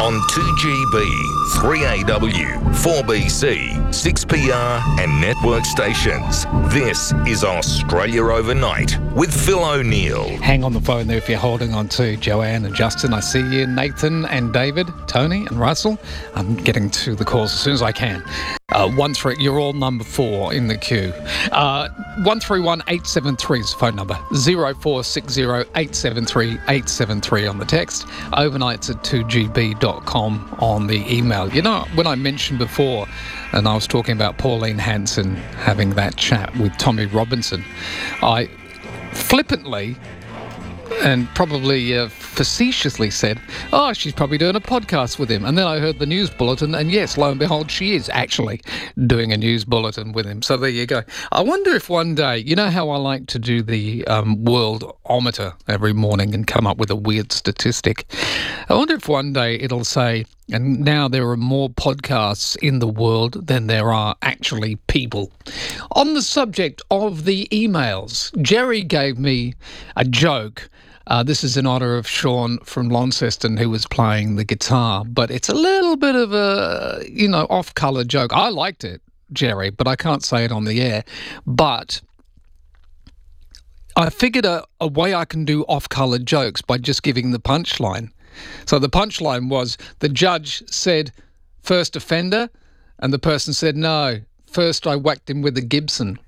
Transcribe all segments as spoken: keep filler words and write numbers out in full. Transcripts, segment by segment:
on two G B, three A W, four B C, six P R and network stations. This is Australia Overnight with Phil O'Neill. Hang on the phone there if you're holding on to Joanne and Justin. I see you, Nathan and David, Tony and Russell. I'm getting to the calls as soon as I can. Uh, one three, you're all number four in the queue. Uh, one three one eight seven three is the phone number. zero four six zero eight seven three eight seven three on the text. Overnights at two G B dot com on the email. You know, when I mentioned before, and I was talking about Pauline Hanson having that chat with Tommy Robinson, I flippantly and probably uh, facetiously said, oh, she's probably doing a podcast with him. And then I heard the news bulletin, and yes, lo and behold, she is actually doing a news bulletin with him. So there you go. I wonder if one day, you know how I like to do the um, world-ometer every morning and come up with a weird statistic? I wonder if one day it'll say, and now there are more podcasts in the world than there are actually people. On the subject of the emails, Jerry gave me a joke. Uh, this is in honour of Sean from Launceston, who was playing the guitar, but it's a little bit of a, you know, off-colour joke. I liked it, Jerry, but I can't say it on the air. But I figured a, a way I can do off-colour jokes by just giving the punchline. So the punchline was, the judge said, first offender, and the person said, no, first I whacked him with a Gibson.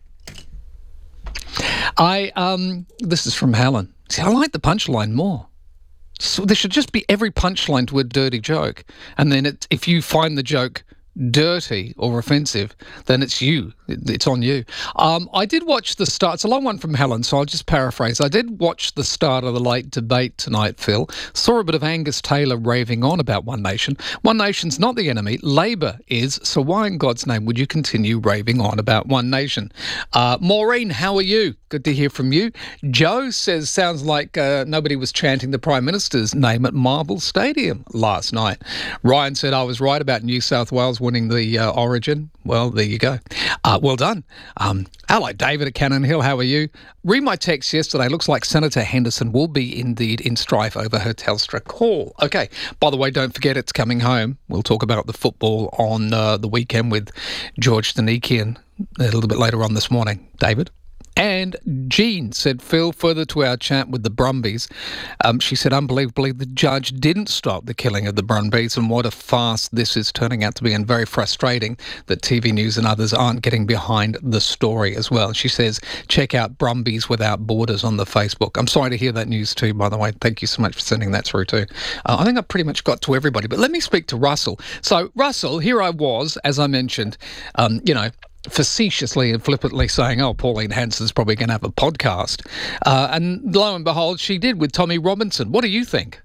I, um, this is from Helen. See, I like the punchline more. So there should just be every punchline to a dirty joke. And then it, if you find the joke dirty or offensive, then it's you. It's on you. Um, I did watch the start. It's a long one from Helen, so I'll just paraphrase. I did watch the start of the late debate tonight, Phil. Saw a bit of Angus Taylor raving on about One Nation. One Nation's not the enemy. Labor is. So why in God's name would you continue raving on about One Nation? Uh, Maureen, how are you? Good to hear from you. Joe says, sounds like uh, nobody was chanting the Prime Minister's name at Marvel Stadium last night. Ryan said, I was right about New South Wales winning the uh, Origin. Well, there you go. Uh, well done. Um, hello, David at Cannon Hill. How are you? Read my text yesterday. Looks like Senator Henderson will be indeed in strife over her Telstra call. Okay. By the way, don't forget it's coming home. We'll talk about the football on uh, the weekend with George Stanikian a little bit later on this morning. David? And Jean said, Phil, further to our chat with the Brumbies, um, she said, unbelievably, the judge didn't stop the killing of the Brumbies, and what a farce this is turning out to be, and very frustrating that T V News and others aren't getting behind the story as well. She says, check out Brumbies Without Borders on the Facebook. I'm sorry to hear that news too, by the way. Thank you so much for sending that through too. Uh, I think I pretty much got to everybody, but let me speak to Russell. So, Russell, here I was, as I mentioned, um, you know, facetiously and flippantly saying, oh, Pauline Hanson's probably going to have a podcast. Uh, and lo and behold, she did with Tommy Robinson. What do you think?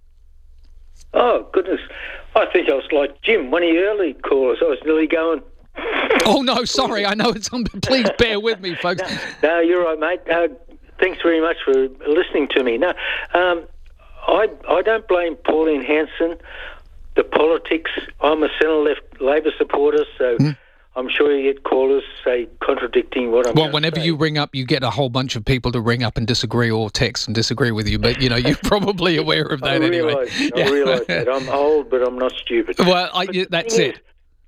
Oh, goodness. I think I was like Jim, one of your early callers. I was nearly going... Oh, no, sorry. I know it's on, but please bear with me, folks. No, no you're right, mate. Uh, thanks very much for listening to me. No, um, I, I don't blame Pauline Hanson, the politics. I'm a centre-left Labor supporter, so... Mm. I'm sure you get callers, say, contradicting what I'm Well, whenever say. you ring up, you get a whole bunch of people to ring up and disagree or text and disagree with you. But, you know, you're probably aware of that I anyway. Realise, I yeah. realise that. I'm old, but I'm not stupid. Well, I, yeah, that's it. Is,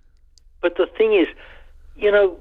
but the thing is, you know,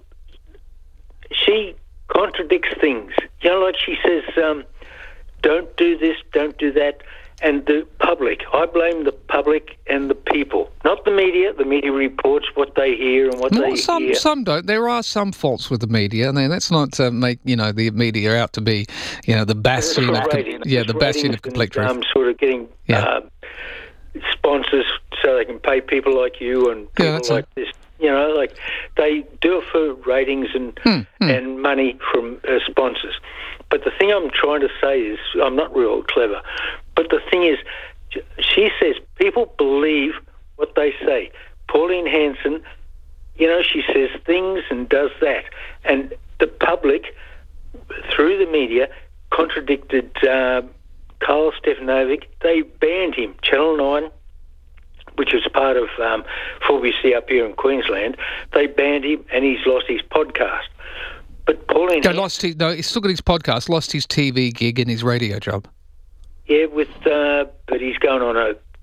she contradicts things. You know, like she says, um, don't do this, don't do that. And the public, I blame the public and the people, not the media. The media reports what they hear and what no, they some, hear. Some don't. There are some faults with the media, and let's not uh, make you know the media out to be, you know, the bastion of rating, yeah, the bastion of complete and, truth. Um, sort of getting yeah. uh, sponsors so they can pay people like you and people yeah, like a... this. You know, like they do it for ratings and hmm, hmm. and money from uh, sponsors. But the thing I'm trying to say is, I'm not real clever, but the thing is, she says people believe what they say. Pauline Hanson, you know, she says things and does that. And the public, through the media, contradicted uh, Carl Stefanovic. They banned him. Channel nine, which was part of um, four B C up here in Queensland, they banned him and he's lost his podcast. But Pauline... No, lost his, no, he's still got his podcast, lost his T V gig and his radio job. Yeah, with uh, but he's going on a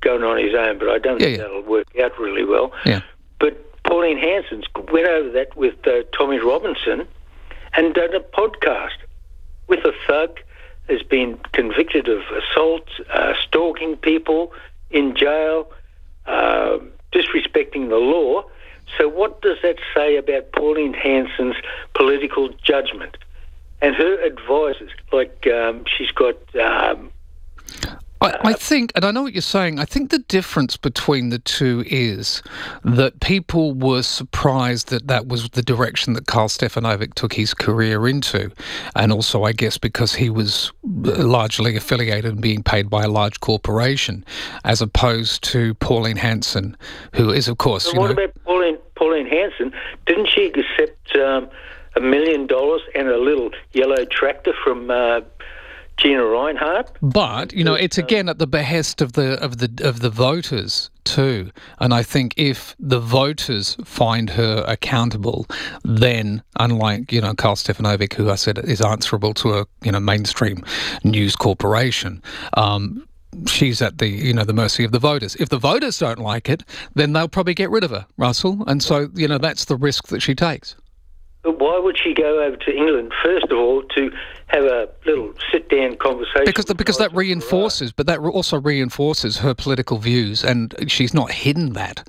going on his own, but I don't Yeah, think yeah. that'll work out really well. Yeah. But Pauline Hanson's went over that with uh, Tommy Robinson and done a podcast with a thug, has been convicted of assault, uh, stalking people in jail, uh, disrespecting the law. So what does that say about Pauline Hanson's political judgment? And her advisors, like um, she's got... Um, I, I think, and I know what you're saying, I think the difference between the two is that people were surprised that that was the direction that Karl Stefanovic took his career into. And also, I guess, because he was largely affiliated and being paid by a large corporation, as opposed to Pauline Hanson, who is, of course... And you what know, about Pauline, Pauline Hanson? Didn't she accept um, a million dollars and a little yellow tractor from... Uh, Gina Reinhardt. But you know, it's again at the behest of the of the of the voters too. And I think if the voters find her accountable, then unlike you know Karl Stefanovic, who I said is answerable to a you know mainstream news corporation. Um, She's at the, you know, the mercy of the voters. If the voters don't like it, then they'll probably get rid of her, Russell. And so, you know, that's the risk that she takes. But why would she go over to England, first of all, to have a little sit-down conversation? Because the, because that reinforces, but that also reinforces her political views, and she's not hidden that.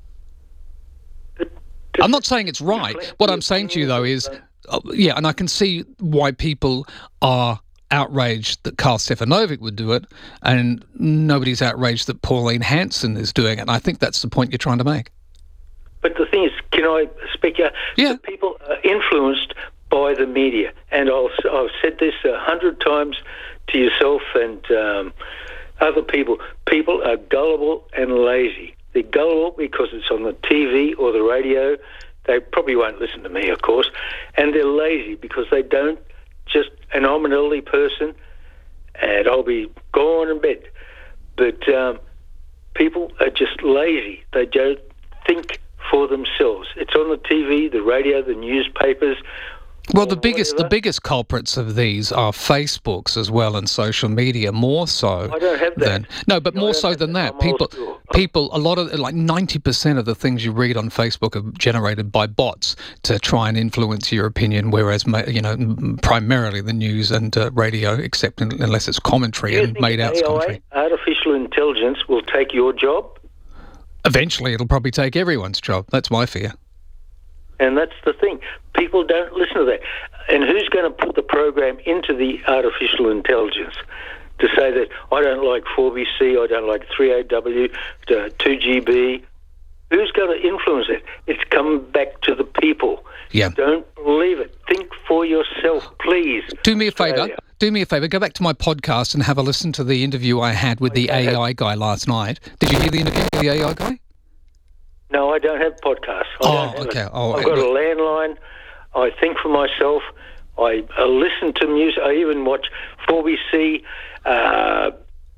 I'm not saying it's right. What I'm saying to you, though, is, uh, yeah, and I can see why people are outraged that Karl Stefanovic would do it, and nobody's outraged that Pauline Hanson is doing it. And I think that's the point you're trying to make. But the thing is, can I speak out? Yeah. The people are influenced by the media. And I'll, I've said this a hundred times to yourself and um, other people. People are gullible and lazy. They're gullible because it's on the T V or the radio. They probably won't listen to me, of course. And they're lazy because they don't just... And I'm an elderly person, and I'll be gone in bed. But um, people are just lazy. They don't think for themselves. It's on the T V, the radio, the newspapers. Well, the biggest whatever. the biggest culprits of these are Facebooks as well, and social media, more so. I don't have that. Than, no, but I more don't so have than that. that. I'm People, old school. people, a lot of like ninety percent of the things you read on Facebook are generated by bots to try and influence your opinion. Whereas, ma- you know, m- primarily the news and uh, radio, except in, unless it's commentary Do you and think made out A I, commentary. artificial intelligence, will take your job? Eventually, it'll probably take everyone's job. That's my fear. And that's the thing. People don't listen to that. And who's going to put the program into the artificial intelligence to say that I don't like four B C, I don't like three A W, uh, two G B? Who's going to influence it? It's come back to the people. Yeah. Don't believe it. Think for yourself, please. Do me a favour. Australia. Do me a favour. Go back to my podcast and have a listen to the interview I had with the A I guy last night. Did you hear the interview with the A I guy? No, I don't have podcasts. I Oh, don't have okay. it. Oh, I've got a well- landline. I think for myself. I uh, listen to music. I even watch four B C, uh,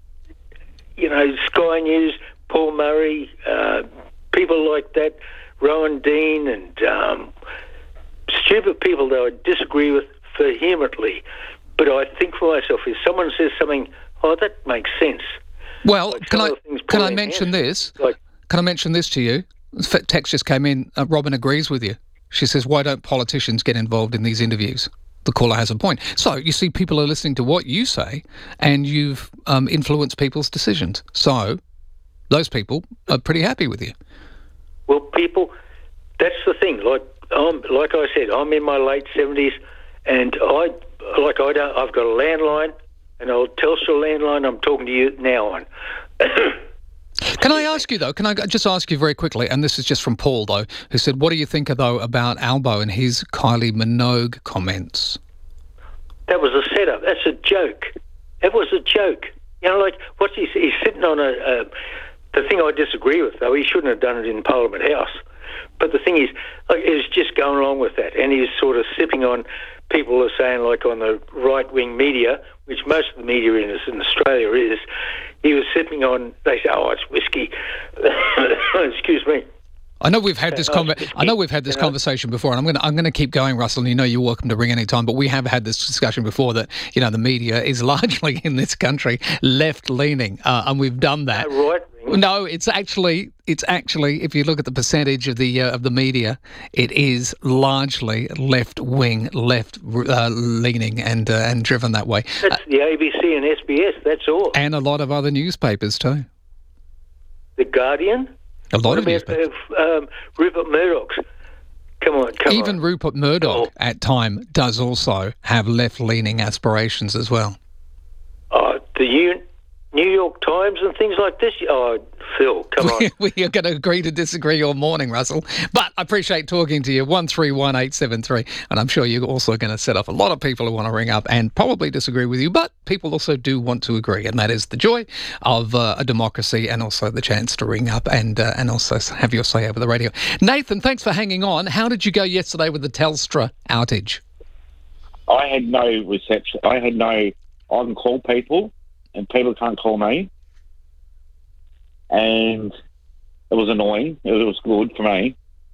you know, Sky News, Paul Murray, uh, people like that, Rowan Dean, and um, stupid people that I disagree with vehemently. But I think for myself, if someone says something, oh, that makes sense. Well, Like can some I of the things can I Pauline mention Hanson- this? Like, Can I mention this to you? F- Text just came in. Uh, Robin agrees with you. She says, "Why don't politicians get involved in these interviews?" The caller has a point. So you see, people are listening to what you say, and you've um, influenced people's decisions. So those people are pretty happy with you. well, people, that's the thing. Like, um, like I said, I'm in my late seventies, and I, like I don't, I've got a landline, an old Telstra landline. I'm talking to you now on. Can I ask you, though, can I just ask you very quickly, and this is just from Paul, though, who said, what do you think, though, about Albo and his Kylie Minogue comments? That was a setup. That's a joke. It was a joke. You know, like, what's he, he's sitting on a, a... The thing I disagree with, though, he shouldn't have done it in Parliament House. But the thing is, like, he was just going along with that, and he's sort of sipping on... People are saying, like, on the right-wing media, which most of the media in, in Australia is, he was sipping on... They say, oh, it's whiskey. Excuse me. I know we've had this Uh, conver- it's- I know we've had this you know. conversation before, and I'm going to I'm going to keep going, Russell. And you know you're welcome to ring any time, but we have had this discussion before that you know the media is largely in this country left leaning, uh, and we've done that. Right-wing No, it's actually it's actually if you look at the percentage of the uh, of the media, it is largely left wing, left uh, leaning, and uh, and driven that way. That's uh, the A B C and S B S. That's all. And a lot of other newspapers too. The Guardian. A lot what of about newspapers. Uh, um, Rupert Murdoch's. Come on, come Even on. Rupert Murdoch oh. at time does also have left-leaning aspirations as well. Oh, the U- New York Times and things like this. Oh, Phil, come on. We are going to agree to disagree all morning, Russell. But I appreciate talking to you. one three one eight seven three. And I'm sure you're also going to set off a lot of people who want to ring up and probably disagree with you. But people also do want to agree. And that is the joy of uh, a democracy, and also the chance to ring up and uh, and also have your say over the radio. Nathan, thanks for hanging on. How did you go yesterday with the Telstra outage? I had no reception. I had no... I can call people, and people can't call me. And it was annoying. It was good for me.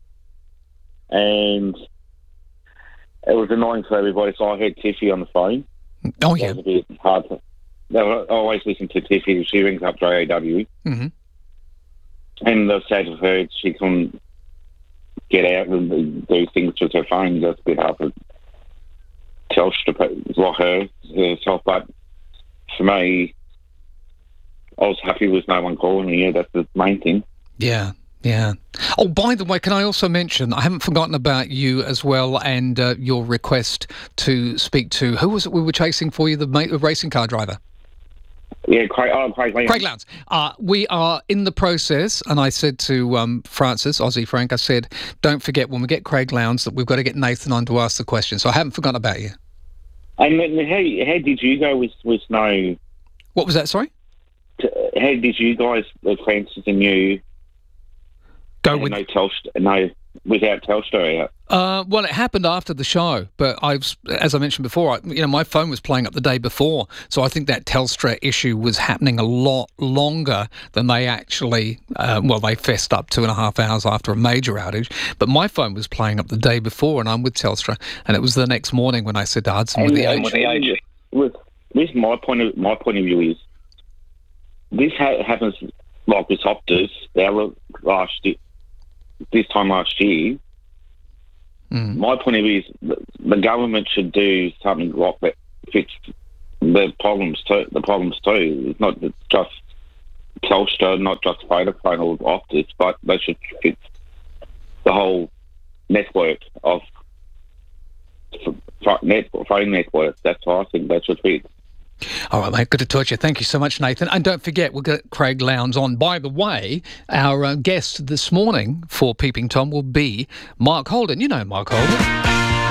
And it was annoying for everybody. So I heard Tiffy on the phone. Oh, yeah. It was a bit hard to... I always listen to Tiffy. She rings up J A W. Mm-hmm. And the sad of her, she couldn't get out and do things with her phone. That's a bit hard for Telstra, like her herself. But for me, I was happy with no one calling me. Yeah, that's the main thing. Yeah, yeah. Oh, by the way, can I also mention, I haven't forgotten about you as well, and uh, your request to speak to, who was it we were chasing for you, the ma- racing car driver? Yeah, Craig, oh, Craig Lowndes. Craig Lowndes. Uh, we are in the process, and I said to um, Francis, Aussie Frank, I said, don't forget when we get Craig Lowndes that we've got to get Nathan on to ask the question. So I haven't forgotten about you. And how, how did you go with, with no... What was that, sorry? How did you guys, Francis and you, go with no Telstra, no, without Telstra out? Uh, well, it happened after the show, but I've, as I mentioned before, I, you know, my phone was playing up the day before, so I think that Telstra issue was happening a lot longer than they actually. Uh, well, they fessed up two and a half hours after a major outage, but my phone was playing up the day before, and I'm with Telstra, and it was the next morning when I said to Hudson and, with the and age. With the age, with, with my point of my point of view is this ha- happens like with Optus. Our last year, this time last year. Mm. My point of view is the, the government should do something like that, fix the problems too. The problems too. It's not just Telstra, not just Vodafone or Optus, but they should fix the whole network of phone network. That's what I think they should fix. All right, mate, good to talk to you. Thank you so much, Nathan. And don't forget, we'll get Craig Lowndes on. By the way, our uh, guest this morning for Peeping Tom will be Mark Holden. You know Mark Holden.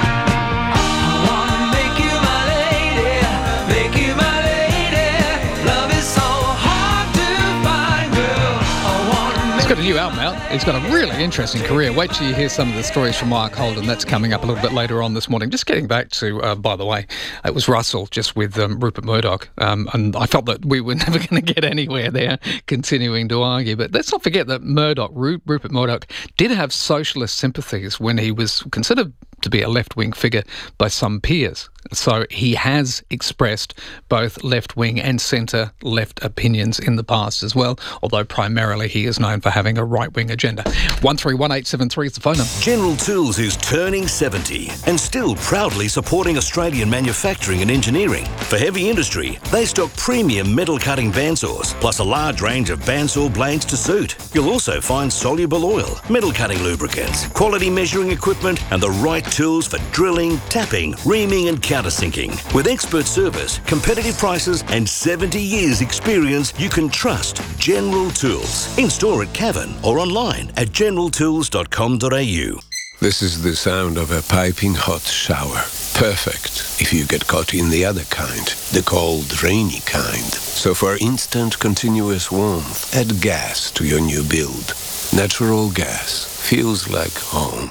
He's got a new album out. He's got a really interesting career. Wait till you hear some of the stories from Mark Holden. That's coming up a little bit later on this morning. Just getting back to, uh, by the way, it was Russell just with um, Rupert Murdoch. Um, and I felt that we were never going to get anywhere there, continuing to argue. But let's not forget that Murdoch, Ru- Rupert Murdoch, did have socialist sympathies when he was considered to be a left-wing figure by some peers. So he has expressed both left-wing and centre-left opinions in the past as well, although primarily he is known for having a right-wing agenda. one three one eight seven three is the phone number. General Tools is turning seventy and still proudly supporting Australian manufacturing and engineering. For heavy industry, they stock premium metal cutting bandsaws, plus a large range of bandsaw blades to suit. You'll also find soluble oil, metal cutting lubricants, quality measuring equipment, and the right tools for drilling, tapping, reaming, and countersinking. With expert service, competitive prices, and seventy years experience, you can trust General Tools. In store at Cavan or online at general tools dot com dot a u. This is the sound of a piping hot shower. Perfect if you get caught in the other kind, the cold, rainy kind. So for instant, continuous warmth, add gas to your new build. Natural gas feels like home.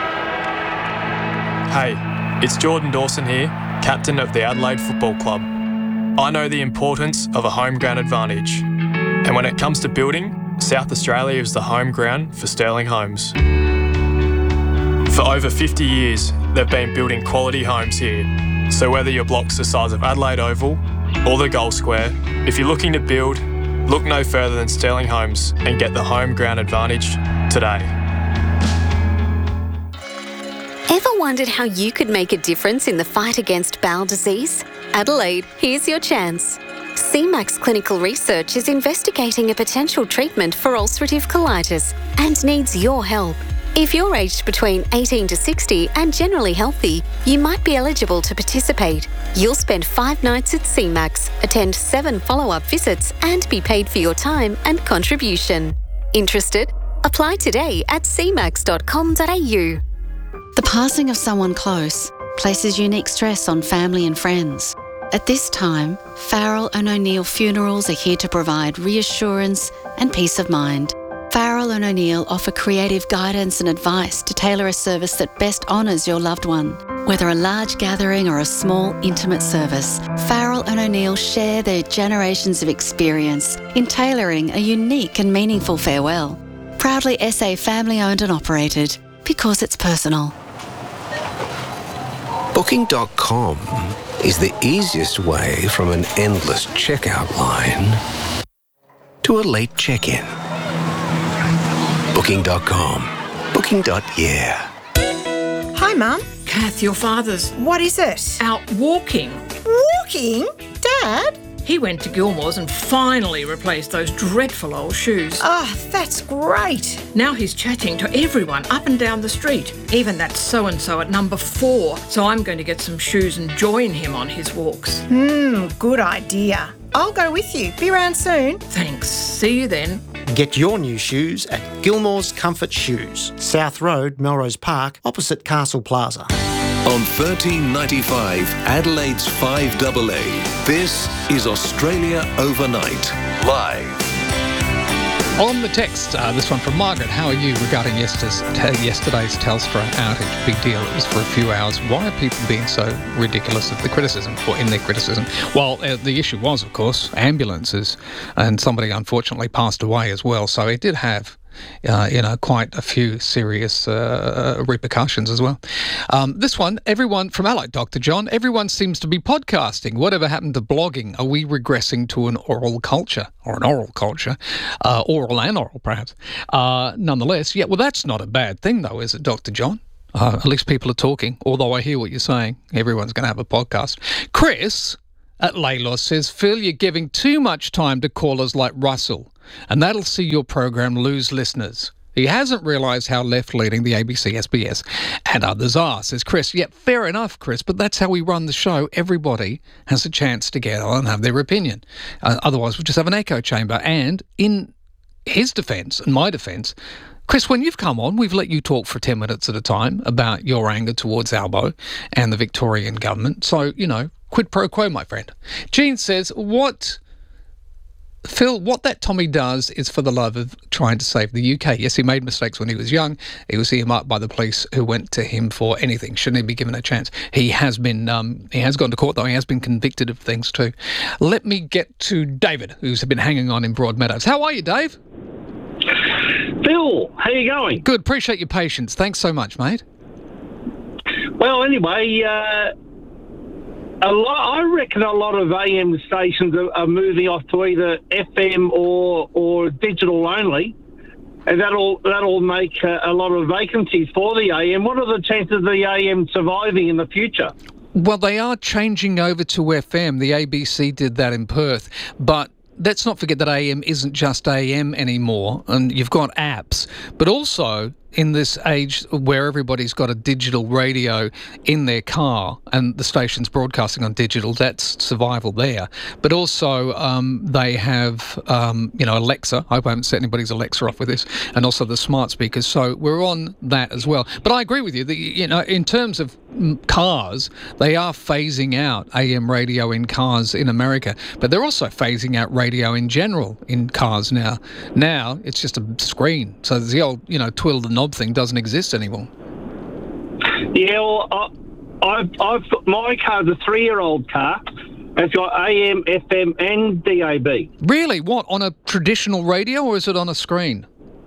Hey, it's Jordan Dawson here, captain of the Adelaide Football Club. I know the importance of a home ground advantage. And when it comes to building, South Australia is the home ground for Sterling Homes. For over fifty years, they've been building quality homes here. So whether your block's the size of Adelaide Oval or the Gold Square, if you're looking to build, Look no further than Sterling Homes and get the home ground advantage today. Ever wondered how you could make a difference in the fight against bowel disease? Adelaide, here's your chance. C MAX Clinical Research is investigating a potential treatment for ulcerative colitis and needs your help. If you're aged between eighteen to sixty and generally healthy, you might be eligible to participate. You'll spend five nights at C MAX, attend seven follow-up visits and be paid for your time and contribution. Interested? Apply today at c max dot com dot a u. The passing of someone close places unique stress on family and friends. At this time, Farrell and O'Neill Funerals are here to provide reassurance and peace of mind. Farrell and O'Neill offer creative guidance and advice to tailor a service that best honours your loved one. Whether a large gathering or a small, intimate service, Farrell and O'Neill share their generations of experience in tailoring a unique and meaningful farewell. Proudly S A family owned and operated, because it's personal. Booking dot com is the easiest way from an endless checkout line to a late check-in. Booking dot com. Booking. Yeah. Hi, Mum. Kath, your father's What is it? out walking. Walking? Dad? He went to Gilmore's and finally replaced those dreadful old shoes. Oh, that's great. Now he's chatting to everyone up and down the street, even that so-and-so at number four. So I'm going to get some shoes and join him on his walks. Hmm, good idea. I'll go with you. Be around soon. Thanks. See you then. Get your new shoes at Gilmore's Comfort Shoes, South Road, Melrose Park, opposite Castle Plaza. On thirteen ninety-five, Adelaide's five A A, this is Australia Overnight, live. On the text, uh, this one from Margaret. How are you regarding yesterday's, t- yesterday's Telstra outage? Big deal. It was for a few hours. Why are people being so ridiculous of the criticism, or in their criticism? Well, uh, the issue was, of course, ambulances, and somebody unfortunately passed away as well. So it did have Uh, you know, quite a few serious uh, repercussions as well. Um, this one, everyone from Allied, Doctor John, everyone seems to be podcasting. Whatever happened to blogging? Are we regressing to an oral culture or an oral culture? Uh, oral and oral, perhaps. Uh, nonetheless, yeah, well, that's not a bad thing, though, is it, Doctor John? Uh, at least people are talking, although I hear what you're saying. Everyone's going to have a podcast. Chris at Laylos says, Phil, you're giving too much time to callers like Russell, and that'll see your program lose listeners. He hasn't realised how left-leaning the A B C, S B S and others are, says Chris. Yeah, fair enough, Chris, but that's how we run the show. Everybody has a chance to get on and have their opinion. Uh, otherwise, we'll just have an echo chamber. And in his defence and my defence, Chris, when you've come on, we've let you talk for ten minutes at a time about your anger towards Albo and the Victorian government. So, you know, quid pro quo, my friend. Jean says, what... Phil, what that Tommy does is for the love of trying to save the U K. Yes, he made mistakes when he was young. He was earmarked by the police who went to him for anything. Shouldn't he be given a chance? He has been, um, he has gone to court, though. He has been convicted of things too. Let me get to David, who's been hanging on in Broadmeadows. How are you, Dave? Phil, how you going? Good. Appreciate your patience. Thanks so much, mate. Well, anyway, uh, a lot, I reckon a lot of A M stations are, are moving off to either F M or or digital only, and that'll that'll make a, a lot of vacancies for the A M. What are the chances of the A M surviving in the future? Well, they are changing over to F M. The A B C did that in Perth, but let's not forget that A M isn't just A M anymore, and you've got apps, but also in this age where everybody's got a digital radio in their car and the station's broadcasting on digital, that's survival there. But also um, they have, um, you know, Alexa. I hope I haven't set anybody's Alexa off with this, and also the smart speakers. So we're on that as well. But I agree with you that, you know, in terms of cars, they are phasing out A M radio in cars in America, but they're also phasing out radio in general in cars now. Now it's just a screen. So the old, you know, twiddle the knob thing doesn't exist anymore. Yeah, well, I, I've, I've got, my car's a three-year-old car. It's got A M, F M and D A B. Really? What, on a traditional radio or is it on a screen?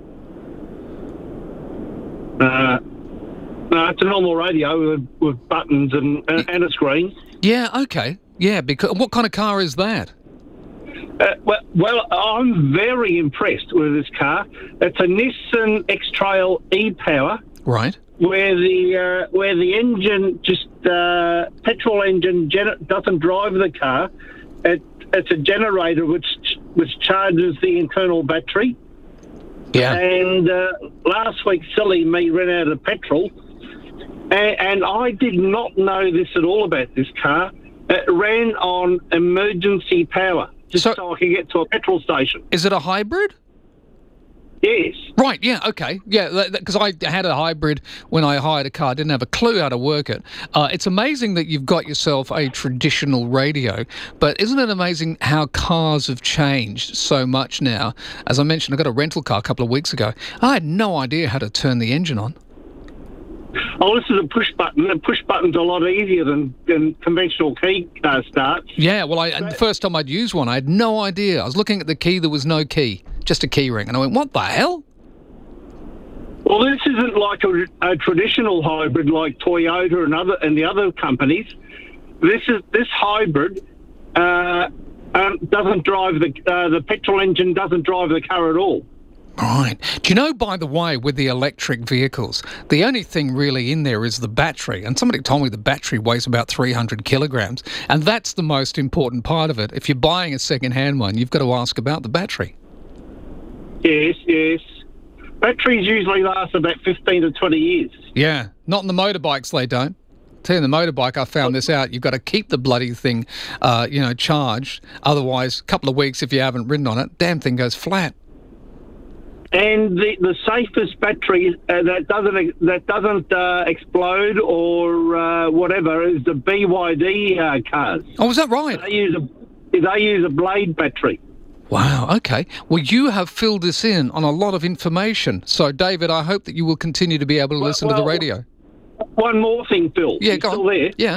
Uh, no, it's a normal radio with, with buttons and, and, and a screen. Yeah, okay. Yeah, because what kind of car is that? Uh, well, well, I'm very impressed with this car. It's a Nissan X-Trail e-Power. Right. Where the uh, where the engine just uh, petrol engine gen- doesn't drive the car. It, it's a generator which which charges the internal battery. Yeah. And uh, last week, silly me ran out of petrol, and, and I did not know this at all about this car. It ran on emergency power just so, so I could get to a petrol station. Is it a hybrid? Yes. Right, yeah, okay. Yeah, because I had a hybrid when I hired a car. I didn't have a clue how to work it. Uh, it's amazing that you've got yourself a traditional radio, but isn't it amazing how cars have changed so much now? As I mentioned, I got a rental car a couple of weeks ago. I had no idea how to turn the engine on. Oh, this is a push button. A push button's a lot easier than, than conventional key uh, starts. Yeah, well, I, the first time I'd used one, I had no idea. I was looking at the key, there was no key, just a key ring. And I went, what the hell? Well, this isn't like a, a traditional hybrid like Toyota and other and the other companies. This is this hybrid uh, um, doesn't drive the uh, the petrol engine doesn't drive the car at all. Right. Do you know, by the way, with the electric vehicles, the only thing really in there is the battery. And somebody told me the battery weighs about three hundred kilograms. And that's the most important part of it. If you're buying a second-hand one, you've got to ask about the battery. Yes, yes. Batteries usually last about fifteen to twenty years. Yeah. Not in the motorbikes, they don't. Tell you, the motorbike, I found this out. You've got to keep the bloody thing, uh, you know, charged. Otherwise, a couple of weeks, if you haven't ridden on it, damn thing goes flat. And the, the safest battery uh, that doesn't that doesn't uh, explode or uh, whatever is the B Y D uh, cars. Oh, is that right? They use a they use a blade battery. Wow, okay. Well, you have filled us in on a lot of information. So, David, I hope that you will continue to be able to well, listen well, to the radio. One more thing, Phil. Yeah, you go still on. There? Yeah.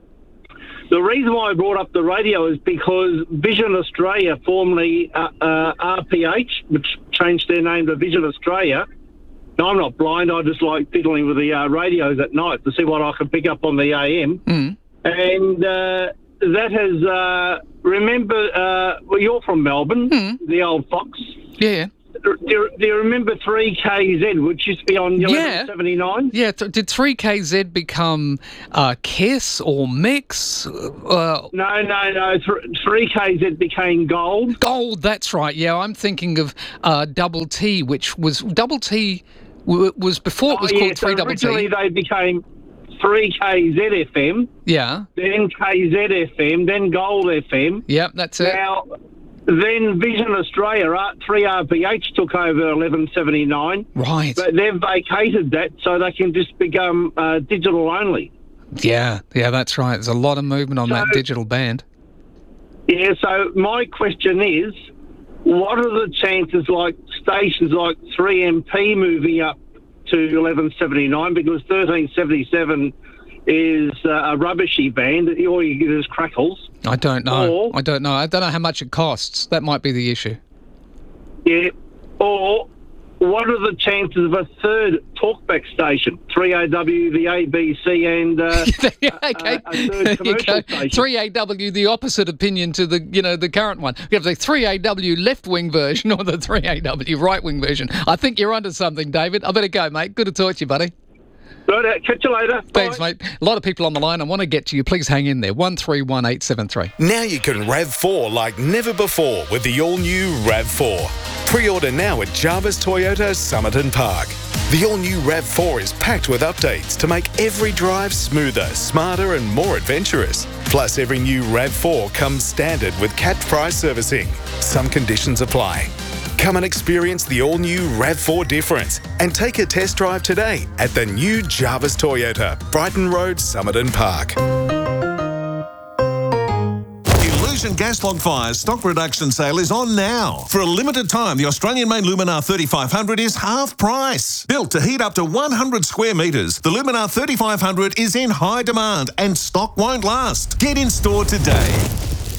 The reason why I brought up the radio is because Vision Australia, formerly uh, uh, R P H, which changed their name to Vision Australia. Now, I'm not blind. I just like fiddling with the uh, radios at night to see what I can pick up on the A M. Mm. And uh, that has, uh, remember, uh, well, you're from Melbourne, mm. the old Fox. Yeah. Do you, do you remember three K Z, which used to be on eleven seventy-nine? Yeah. yeah. Did three K Z become uh, Kiss or Mix? Uh, no, no, no. three K Z became Gold. Gold, that's right. Yeah, I'm thinking of uh, Double T, which was... Double T w- was before it was oh, called yeah, three Double T. Originally, they became three K Z F M. Yeah. Then K Z F M, then Gold F M. Yep, that's it. Now... Then Vision Australia, three R P H took over eleven seventy-nine. Right. But they've vacated that so they can just become uh, digital only. Yeah, yeah, that's right. There's a lot of movement on so, that digital band. Yeah, so my question is, what are the chances like stations like three M P moving up to eleven seventy-nine because thirteen seventy-seven is uh, a rubbishy band. All you get is crackles. I don't know. Or, I don't know. I don't know how much it costs. That might be the issue. Yeah. Or what are the chances of a third talkback station? three A W, the A B C, and uh, yeah, okay. a, a third commercial station. three A W, the opposite opinion to the you know the current one. You have the three A W left-wing version or the three A W right-wing version. I think you're onto something, David. I better go, mate. Good to talk to you, buddy. Right, catch you later. Thanks, Bye. mate. A lot of people on the line. I want to get to you. Please hang in there. one three one eight seven three. Now you can RAV four like never before with the all-new RAV four. Pre-order now at Jarvis Toyota Somerton Park. The all-new RAV four is packed with updates to make every drive smoother, smarter and more adventurous. Plus, every new RAV four comes standard with capped price servicing. Some conditions apply. Come and experience the all-new RAV four difference and take a test drive today at the new Jarvis Toyota, Brighton Road, Somerton Park. Illusion Gas Log Fire's stock reduction sale is on now. For a limited time, the Australian-made Luminar thirty-five hundred is half price. Built to heat up to one hundred square metres, the Luminar thirty-five hundred is in high demand and stock won't last. Get in store today.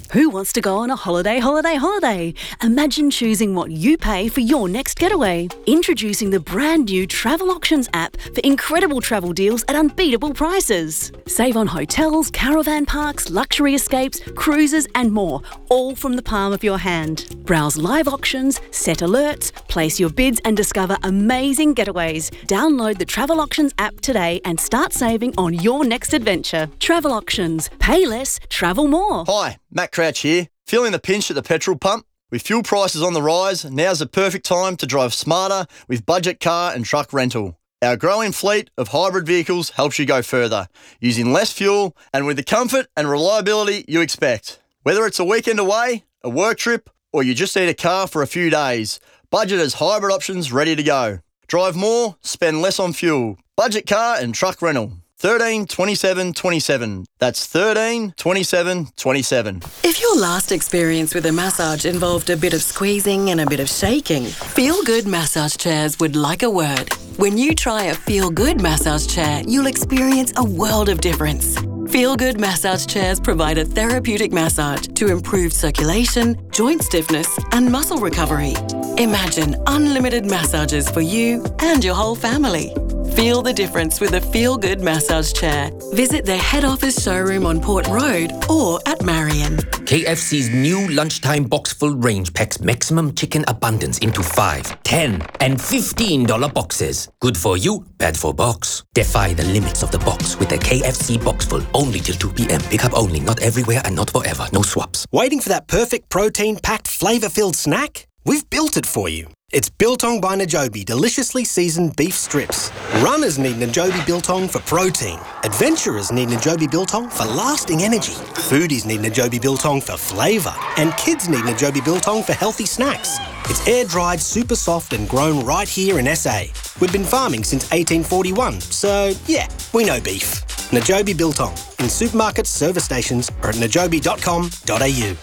Who wants to go on a holiday, holiday, holiday? Imagine choosing what you pay for your next getaway. Introducing the brand new Travel Auctions app for incredible travel deals at unbeatable prices. Save on hotels, caravan parks, luxury escapes, cruises and more, all from the palm of your hand. Browse live auctions, set alerts, place your bids and discover amazing getaways. Download the Travel Auctions app today and start saving on your next adventure. Travel Auctions. Pay less, travel more. Hi, Matt Crouch here. Feeling the pinch at the petrol pump? With fuel prices on the rise, now's the perfect time to drive smarter with budget car and truck rental. Our growing fleet of hybrid vehicles helps you go further, using less fuel and with the comfort and reliability you expect. Whether it's a weekend away, a work trip, or you just need a car for a few days, Budget has hybrid options ready to go. Drive more, spend less on fuel. Budget car and truck rental. thirteen twenty-seven twenty-seven. That's thirteen twenty-seven twenty-seven. If your last experience with a massage involved a bit of squeezing and a bit of shaking, Feel Good Massage Chairs would like a word. When you try a Feel Good massage chair, you'll experience a world of difference. Feel Good Massage Chairs provide a therapeutic massage to improve circulation, joint stiffness and muscle recovery. Imagine unlimited massages for you and your whole family. Feel the difference with a Feel Good massage chair. Visit their head office showroom on Port Road or at Marion. K F C's new lunchtime box full range packs maximum chicken abundance into five, ten, and fifteen dollar boxes. Good for you, bad for box. Defy the limits of the box with the K F C box full only till two p.m. Pick up only, not everywhere and not forever. No swaps. Waiting for that perfect protein-packed, flavour-filled snack? We've built it for you. It's Biltong by Najobi deliciously seasoned beef strips. Runners need Najobi Biltong for protein. Adventurers need Najobi Biltong for lasting energy. Foodies need Najobi Biltong for flavour. And kids need Najobi Biltong for healthy snacks. It's air-dried, super soft and grown right here in S A. We've been farming since eighteen forty-one, so yeah, we know beef. Najobi Biltong. In supermarkets, service stations or at najobi dot com dot a u.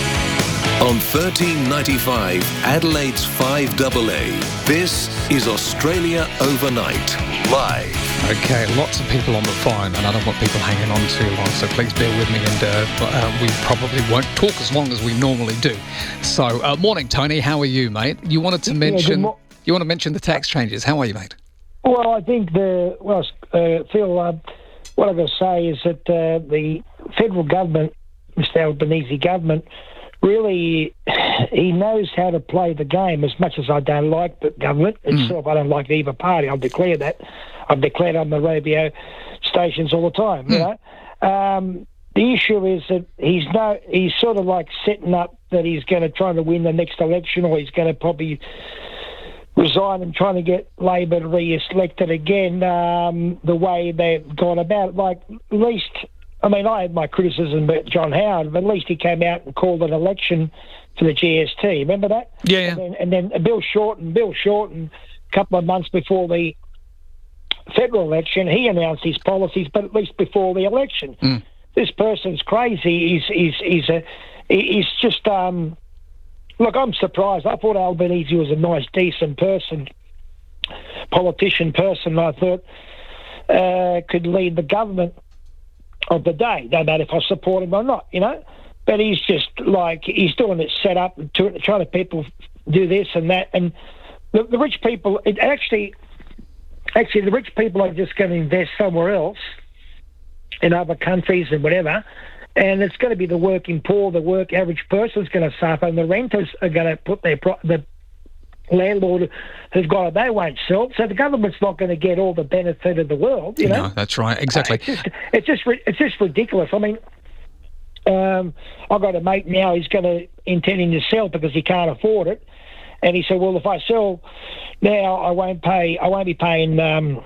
On thirteen ninety-five, Adelaide's five A A, this is Australia Overnight, live. Okay, lots of people on the phone, and I don't want people hanging on too long, so please bear with me, and uh, uh, we probably won't talk as long as we normally do. So, uh, morning, Tony. How are you, mate? You wanted to mention mo- you want to mention the tax changes. How are you, mate? Well, I think the well, uh, Phil, uh, what I'm going to say is that uh, the federal government, Mister Albanese government, really, he knows how to play the game. As much as I don't like the government itself, mm. I don't like either party. I'll declare that. I've declared on the radio stations all the time. Mm. You know, um, the issue is that he's no, he's sort of like setting up that he's going to try to win the next election, or he's going to probably resign and trying to get Labor re-elected again. Um, the way they've gone about it, like at least. I mean, I had my criticism about John Howard, but at least he came out and called an election for the G S T. Remember that? Yeah. yeah. And, then, and then Bill Shorten, Bill Shorten, a couple of months before the federal election, he announced his policies, but at least before the election. Mm. This person's crazy. He's he's he's a he's just um. Look, I'm surprised. I thought Albanese was a nice, decent person, politician person. I thought uh, could lead the government of the day, no matter if I support him or not, you know. But he's just like, he's doing it set up, to, trying to people do this and that. And the, the rich people, it actually, actually the rich people are just going to invest somewhere else in other countries and whatever. And it's going to be the working poor, the work average person's going to suffer, and the renters are going to put their, pro- the landlord who's got it, they won't sell. So the government's not going to get all the benefit of the world, you know. No, that's right, exactly. Uh, it's, just, it's just it's just ridiculous. I mean, um, I've got a mate now. He's going to intending to sell because he can't afford it, and he said, "Well, if I sell now, I won't pay. I won't be paying um,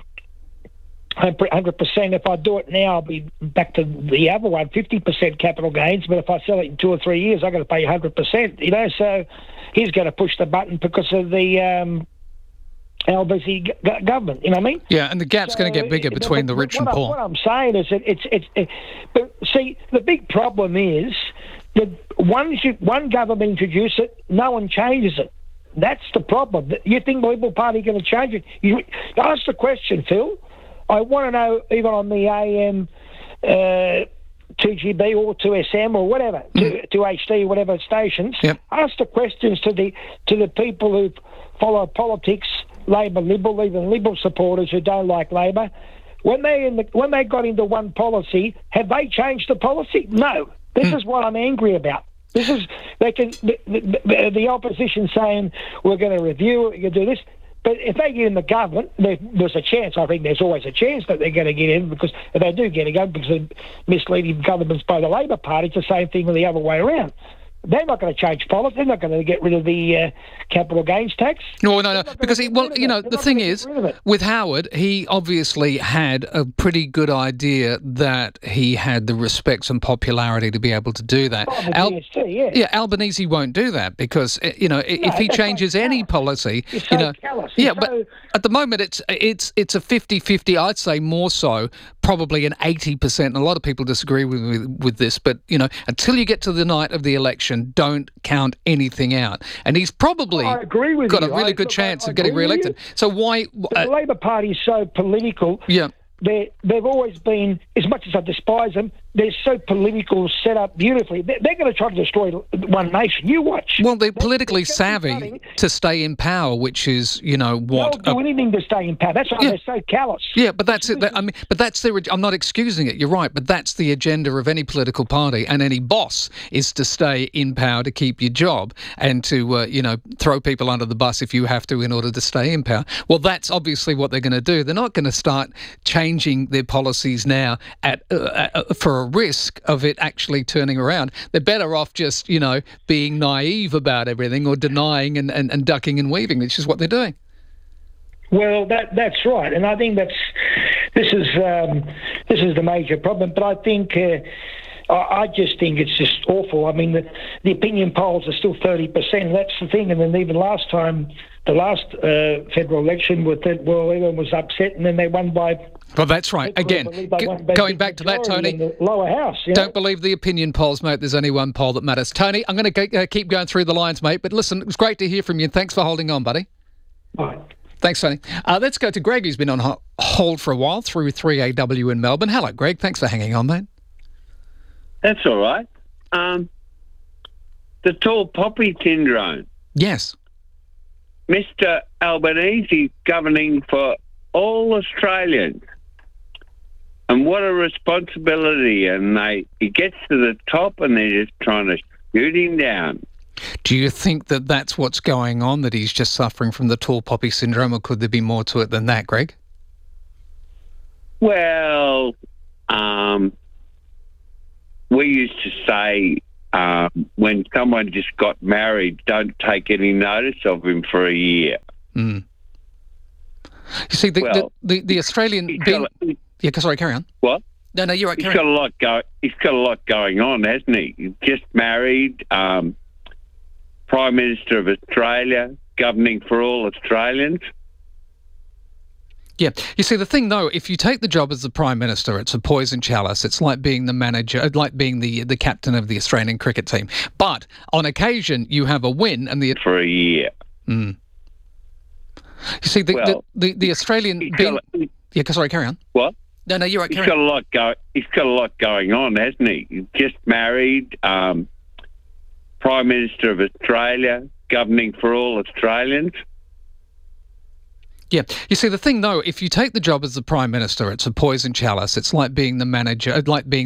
one hundred percent. If I do it now, I'll be back to the other one, fifty percent capital gains. But if I sell it in two or three years, I've got to pay one hundred percent. You know, so." He's going to push the button because of the um, Albanese g- government. You know what I mean? Yeah, and the gap's so, going to get bigger between the rich and poor. I, what I'm saying is that it's it's. It, but see, the big problem is that once you, one government introduces it, no one changes it. That's the problem. You think the Liberal Party are going to change it? You ask the question, Phil. I want to know, even on the A M uh, two G B or two S M or whatever, mm. two H D, whatever stations. Yep. Ask the questions to the to the people who follow politics, Labor, Liberal, even Liberal supporters who don't like Labor. When they in the, when they got into one policy, have they changed the policy? No. This mm. is what I'm angry about. This is they can the, the, the opposition saying we're going to review it, you do this. But if they get in the government, there, there's a chance. I think there's always a chance that they're going to get in, because if they do get in, because of misleading governments by the Labor Party, it's the same thing the other way around. They're not going to change policy. They're not going to get rid of the uh, capital gains tax. No, no, no. Because, he, well, you know, the thing is, with Howard, he obviously had a pretty good idea that he had the respect and popularity to be able to do that. Oh, Al- G S T, yeah. yeah, Albanese won't do that because, you know, no, if he changes any callous. policy, it's you so know, callous. yeah, it's but so... at the moment it's it's it's a fifty-fifty. I'd say more so, probably an eighty percent. And a lot of people disagree with with, with this, but you know, until you get to the night of the election, don't count anything out. And he's probably I agree with got you. a really I, good look, chance I, I of getting re-elected. So why? Uh, the Labor Party is so political. Yeah. They, they've always been, as much as I despise them, they're so political, set up beautifully. They're, they're going to try to destroy one nation. You watch. Well, they're politically they're savvy to stay in power, which is, you know, what... They'll do anything to stay in power. That's why yeah. they're so callous. Yeah, but that's it. That, I mean, but that's their... I'm not excusing it. You're right. But that's the agenda of any political party and any boss, is to stay in power to keep your job and to, uh, you know, throw people under the bus if you have to in order to stay in power. Well, that's obviously what they're going to do. They're not going to start changing their policies now at uh, uh, for a risk of it actually turning around. They're better off just, you know, being naive about everything or denying and, and, and ducking and weaving, which is what they're doing. Well, that that's right, and I think that's this is um, this is the major problem. But I think uh, I, I just think it's just awful. I mean, the, the opinion polls are still thirty percent. That's the thing, and then even last time, the last uh, federal election, with it, well, everyone was upset, and then they won by. Well, that's right. Again, g- going back to that, Tony, the lower house. You don't know? believe the opinion polls, mate. There's only one poll that matters. Tony, I'm going to g- uh, keep going through the lines, mate. But listen, it was great to hear from you. Thanks for holding on, buddy. Bye. Thanks, Tony. Uh, let's go to Greg, who's been on ho- hold for a while through three A W in Melbourne. Hello, Greg. Thanks for hanging on, mate. That's all right. Um, the tall poppy syndrome. Yes. Mister Albanese governing for all Australians. And what a responsibility. And they he gets to the top and they're just trying to shoot him down. Do you think that that's what's going on, that he's just suffering from the tall poppy syndrome, or could there be more to it than that, Greg? Well, um, we used to say um, when someone just got married, don't take any notice of him for a year. Mm. You see, the, well, the, the, the Australian... Being, got, yeah, sorry, carry on. What? No, no, you're right, he's carry got on. A lot go, he's got a lot going on, hasn't he? He's just married, um, Prime Minister of Australia, governing for all Australians. Yeah. You see, the thing, though, if you take the job as the Prime Minister, it's a poison chalice. It's like being the manager, like being the the captain of the Australian cricket team. But on occasion, you have a win and the... For a year. Mm. You see, the, well, the, the, the Australian... Being, a, yeah, sorry, carry on. What? No, no, you're right, he's carry got on. A lot go, he's got a lot going on, hasn't he? He's just married, um, Prime Minister of Australia, governing for all Australians. Yeah. You see, the thing, though, if you take the job as the Prime Minister, it's a poison chalice. It's like being the manager, like being